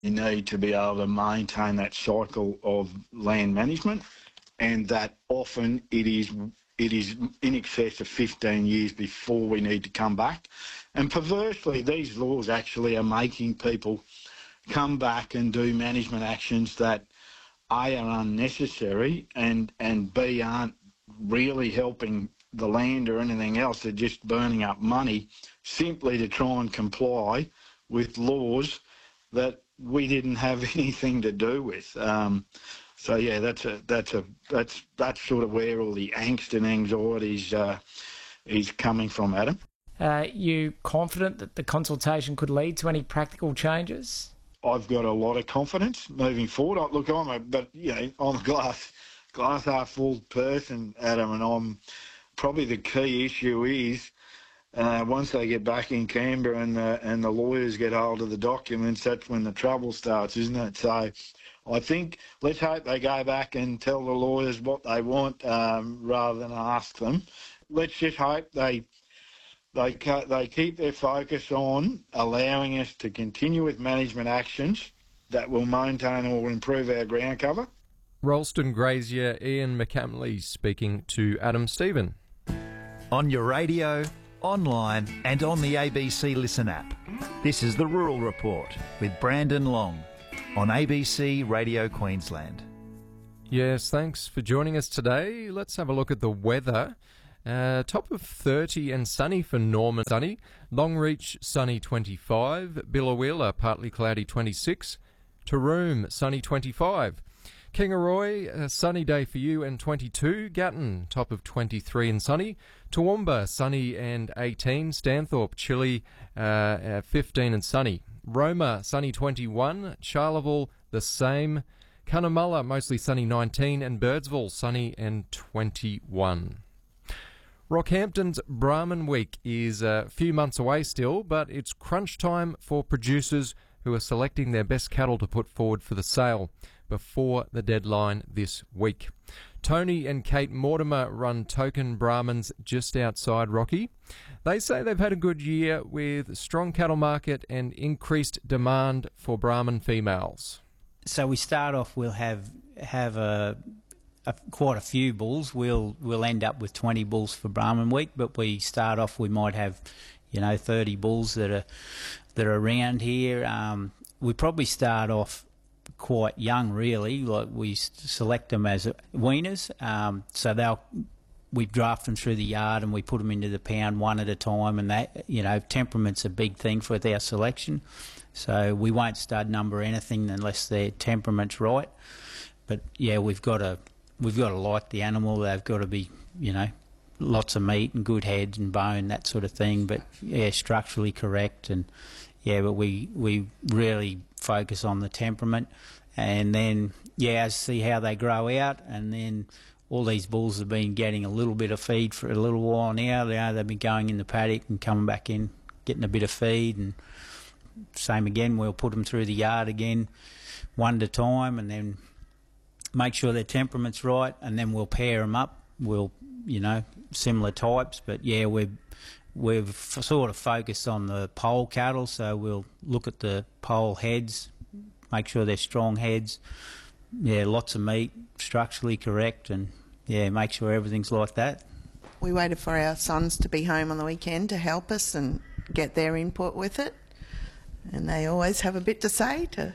You need to be able to maintain that cycle of land management, and that often it is in excess of 15 years before we need to come back. And perversely, these laws actually are making people come back and do management actions that A, are unnecessary, and B, aren't really helping the land or anything else. They're just burning up money simply to try and comply with laws that we didn't have anything to do with. So yeah, that's sort of where all the angst and anxieties is coming from, Adam. You confident that the consultation could lead to any practical changes? I've got a lot of confidence moving forward. Look, I'm a glass half full person, Adam, and I'm probably the key issue is once they get back in Canberra and the lawyers get hold of the documents, that's when the trouble starts, isn't it? So I think let's hope they go back and tell the lawyers what they want rather than ask them. Let's just hope they keep their focus on allowing us to continue with management actions that will maintain or improve our ground cover. Rolleston grazier Ian McCamley speaking to Adam Stephen. On your radio, online and on the ABC Listen app. This is the Rural Report with Brandon Long on ABC Radio Queensland. Yes, thanks for joining us today. Let's have a look at the weather. Top of 30 and sunny for Norman, sunny. Longreach, sunny 25. Billawheeler, partly cloudy 26. Taroom, sunny 25. Kingaroy, a sunny day for you and 22. Gatton, top of 23 and sunny. Toowoomba, sunny and 18. Stanthorpe, chilly, 15 and sunny. Roma, sunny 21. Charleville, the same. Cunnamulla, mostly sunny 19. And Birdsville, sunny and 21. Rockhampton's Brahman Week is a few months away still, but it's crunch time for producers who are selecting their best cattle to put forward for the sale before the deadline this week. Tony and Kate Mortimer run Token Brahmans just outside Rocky. They say they've had a good year with strong cattle market and increased demand for Brahman females. So we start off, we'll have quite a few bulls. We'll end up with 20 bulls for Brahman Week, but we start off, we might have 30 bulls that are around here. We probably start off quite young, really. Like we select them as weaners, so we draft them through the yard and we put them into the pound one at a time. And that, temperament's a big thing for our selection. So we won't stud number anything unless their temperament's right. But yeah, we've got to like the animal. They've got to be, lots of meat and good heads and bone, that sort of thing. But yeah, structurally correct. And yeah, but we really focus on the temperament. And then, see how they grow out. And then all these bulls have been getting a little bit of feed for a little while now. They've been going in the paddock and coming back in, getting a bit of feed. And same again, we'll put them through the yard again, one at a time, and then make sure their temperament's right, and then we'll pair them up. We'll, similar types, but yeah, we've sort of focused on the pole cattle, so we'll look at the pole heads, make sure they're strong heads, lots of meat, structurally correct, and make sure everything's like that. We waited for our sons to be home on the weekend to help us and get their input with it, and they always have a bit to say to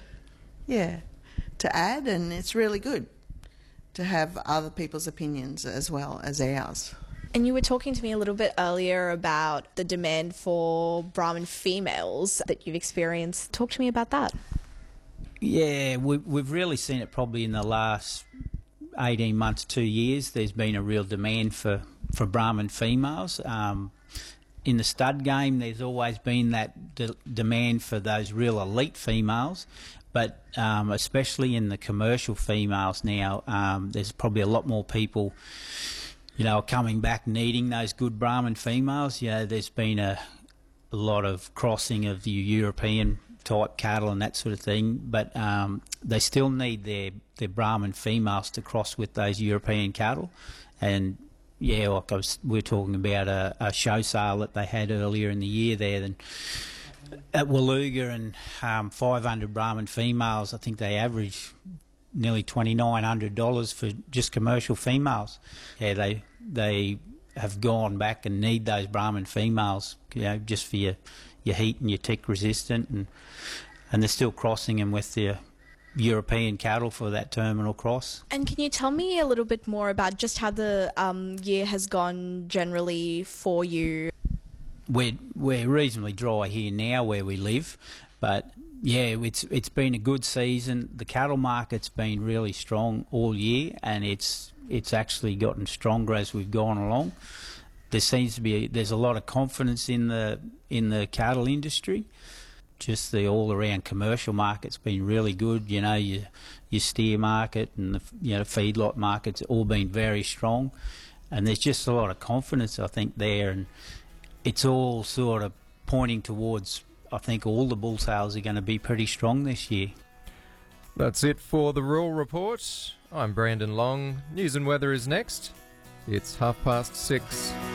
add, and it's really good to have other people's opinions as well as ours. And you were talking to me a little bit earlier about the demand for Brahman females that you've experienced. Talk to me about that. Yeah, we've really seen it probably in the last 18 months, 2 years. There's been a real demand for Brahman females. In the stud game, there's always been that demand for those real elite females. But especially in the commercial females now, there's probably a lot more people, coming back needing those good Brahman females. There's been a lot of crossing of the European type cattle and that sort of thing, but they still need their Brahman females to cross with those European cattle. And we're talking about a show sale that they had earlier in the year there, and At Waluga and 500 Brahman females, I think they average nearly $2,900 for just commercial females. Yeah, they have gone back and need those Brahman females, just for your heat and your tick resistant, and they're still crossing them with the European cattle for that terminal cross. And can you tell me a little bit more about just how the year has gone generally for you? We're reasonably dry here now where we live, but yeah, it's been a good season. The cattle market's been really strong all year, and it's actually gotten stronger as we've gone along. There's a lot of confidence in the cattle industry. Just the all around commercial market's been really good. Your steer market and the feedlot market's all been very strong, and there's just a lot of confidence, I think, there, and it's all sort of pointing towards, I think, all the bull sales are going to be pretty strong this year. That's it for the Rural Report. I'm Brandon Long. News and weather is next. It's 6:30.